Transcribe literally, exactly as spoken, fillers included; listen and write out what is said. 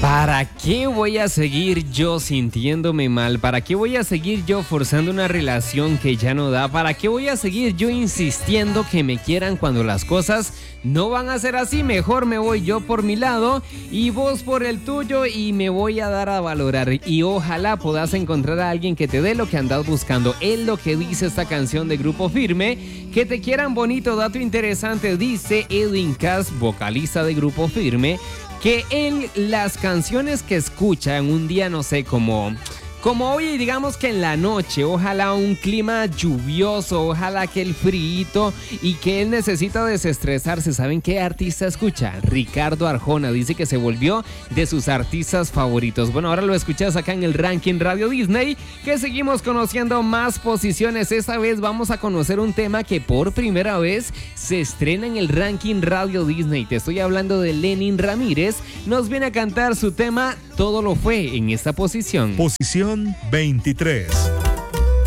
¿Para qué voy a seguir yo sintiéndome mal? ¿Para qué voy a seguir yo forzando una relación que ya no da? ¿Para qué voy a seguir yo insistiendo que me quieran cuando las cosas no van a ser así? Mejor me voy yo por mi lado y vos por el tuyo y me voy a dar a valorar. Y ojalá puedas encontrar a alguien que te dé lo que andas buscando. Es lo que dice esta canción de Grupo Firme. Que te quieran bonito, dato interesante, dice Edwin Cass, vocalista de Grupo Firme, que él las canciones que escucha en un día, no sé, como... Como hoy, digamos que en la noche, ojalá un clima lluvioso, ojalá que el frío y que él necesita desestresarse. ¿Saben qué artista escucha? Ricardo Arjona, dice que se volvió de sus artistas favoritos. Bueno, ahora lo escuchas acá en el ranking Radio Disney, que seguimos conociendo más posiciones. Esta vez vamos a conocer un tema que por primera vez se estrena en el ranking Radio Disney. Te estoy hablando de Lenin Ramírez. Nos viene a cantar su tema Todo lo fue en esta posición. Posición veintitrés.